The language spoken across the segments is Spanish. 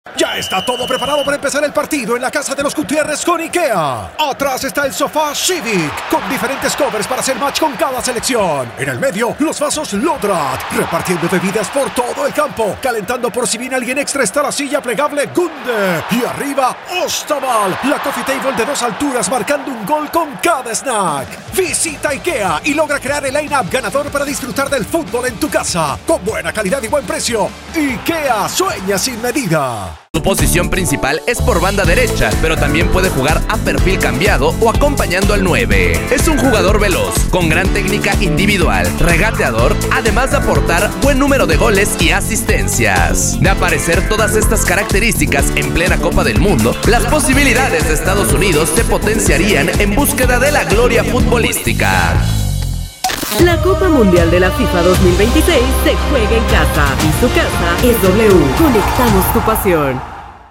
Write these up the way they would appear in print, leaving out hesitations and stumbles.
Ya está todo preparado para empezar el partido en la casa de los Gutiérrez con IKEA. Atrás está el sofá Civic, con diferentes covers para hacer match con cada selección. En el medio, los vasos Lodrat, repartiendo bebidas por todo el campo. Calentando por si viene alguien extra está la silla plegable Gunde. Y arriba, Ostaval, la coffee table de 2 alturas marcando un gol con cada snack. Visita IKEA y logra crear el line-up ganador para disfrutar del fútbol en tu casa. Con buena calidad y buen precio. IKEA sueña sin medida. Su posición principal es por banda derecha, pero también puede jugar a perfil cambiado o acompañando al 9. Es un jugador veloz, con gran técnica individual, regateador, además de aportar buen número de goles y asistencias. De aparecer todas estas características en plena Copa del Mundo, las posibilidades de Estados Unidos se potenciarían en búsqueda de la gloria futbolística. La Copa Mundial de la FIFA 2026 se juega en casa y su casa es W. Conectamos tu pasión.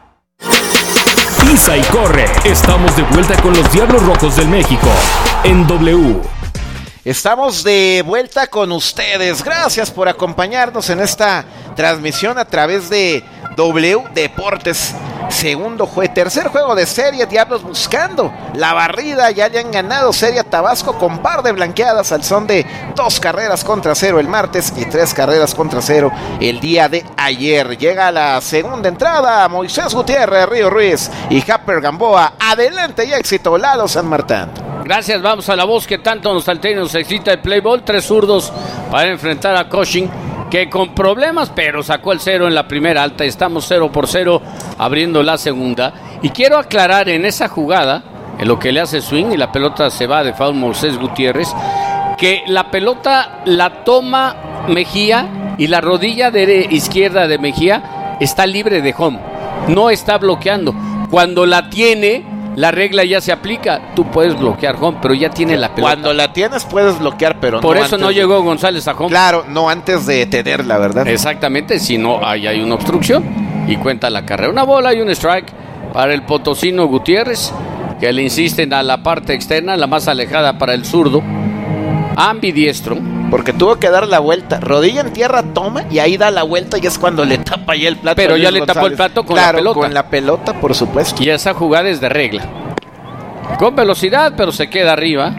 Pisa y corre. Estamos de vuelta con los Diablos Rojos del México en W. Estamos de vuelta con ustedes. Gracias por acompañarnos en esta transmisión a través de W Deportes. Tercer juego de serie, Diablos buscando la barrida. Ya le han ganado serie a Tabasco con par de blanqueadas al son de 2 carreras contra 0 el martes y 3 carreras contra 0 el día de ayer. Llega la segunda entrada, Moisés Gutiérrez, Río Ruiz y Japper Gamboa. Adelante y éxito, Lalo San Martín. Gracias, vamos a la voz que tanto nos altera y nos excita el play ball. 3 zurdos para enfrentar a Cushing, que con problemas, pero sacó el 0 en la primera alta. Estamos 0-0 abriendo la segunda. Y quiero aclarar en esa jugada, en lo que le hace swing y la pelota se va de foul Moisés Gutiérrez, que la pelota la toma Mejía y la rodilla izquierda de Mejía está libre de home. No está bloqueando. Cuando la tiene, la regla ya se aplica. Tú puedes bloquear home, pero ya tiene la pelota. Cuando la tienes puedes bloquear, pero por eso no llegó González a home. Claro, no antes de tenerla, ¿verdad? Exactamente, si no, ahí hay una obstrucción y cuenta la carrera. Una bola y un strike para el potosino Gutiérrez, que le insisten a la parte externa, la más alejada para el zurdo, ambidiestro. Porque tuvo que dar la vuelta, rodilla en tierra toma y ahí da la vuelta y es cuando le tapa ya el plato. Pero ya le tapó el plato con la pelota. Con la pelota, por supuesto. Y esa jugada es de regla. Con velocidad, pero se queda arriba.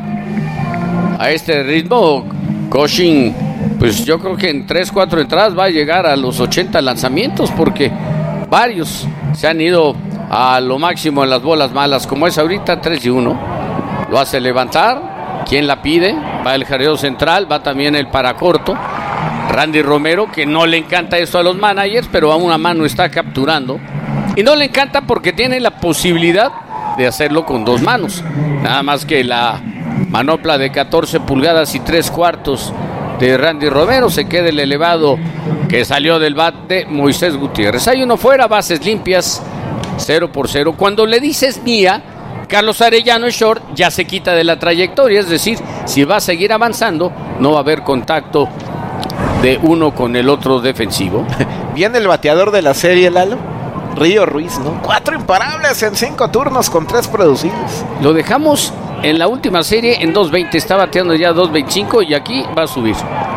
A este ritmo, Cushing, pues yo creo que en 3-4 entradas va a llegar a los 80 lanzamientos, porque varios se han ido a lo máximo en las bolas malas, como es ahorita 3-1. Lo hace levantar. ¿Quién la pide? Va el jareo central, va también el paracorto. Randy Romero, que no le encanta esto a los managers, pero a una mano está capturando. Y no le encanta porque tiene la posibilidad de hacerlo con 2 manos. Nada más que la manopla de 14 pulgadas y 3/4 de Randy Romero se queda el elevado que salió del bat de Moisés Gutiérrez. Hay uno fuera, bases limpias, 0-0. Cuando le dices mía, Carlos Arellano es short, ya se quita de la trayectoria, es decir, si va a seguir avanzando, no va a haber contacto de uno con el otro defensivo. Viene el bateador de la serie, Lalo, Río Ruiz, ¿no? 4 imparables en 5 turnos con 3 producidos. Lo dejamos en la última serie en 2.20, está bateando ya 2.25 y aquí va a subir,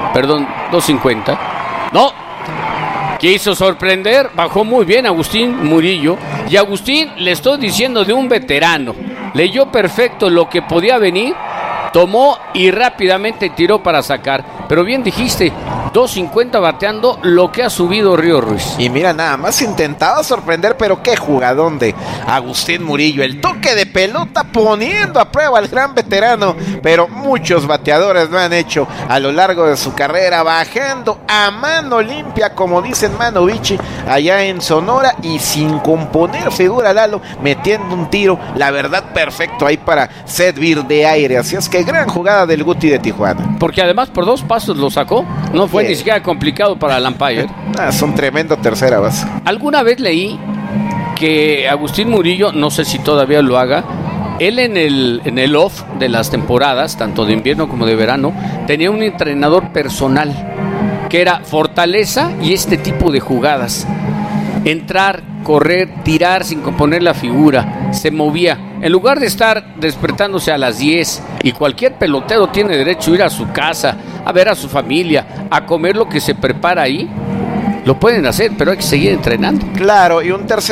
2.50. No, quiso sorprender, bajó muy bien Agustín Murillo. Y Agustín, le estoy diciendo, de un veterano. Leyó perfecto lo que podía venir, tomó y rápidamente tiró para sacar. Pero bien dijiste, 2.50 bateando lo que ha subido Río Ruiz. Y mira, nada más intentaba sorprender, pero qué jugadón de Agustín Murillo. El toque de pelota poniendo a prueba al gran veterano, pero muchos bateadores lo han hecho a lo largo de su carrera, bajando a mano limpia, como dicen Mano Bichi, allá en Sonora, y sin componer figura, Lalo, metiendo un tiro, la verdad, perfecto ahí para servir de aire. Así es que gran jugada del Guti de Tijuana. Porque además por 2 pasos lo sacó, no fue ni siquiera complicado para el umpire. Es un tremendo tercera base. Alguna vez leí que Agustín Murillo, no sé si todavía lo haga, él en el off de las temporadas, tanto de invierno como de verano, tenía un entrenador personal que era fortaleza y este tipo de jugadas. Entrar, correr, tirar sin componer la figura, se movía. En lugar de estar despertándose a las 10 y cualquier pelotero tiene derecho a ir a su casa, a ver a su familia, a comer lo que se prepara ahí, Lo pueden hacer, pero hay que seguir entrenando. Claro, y un tercer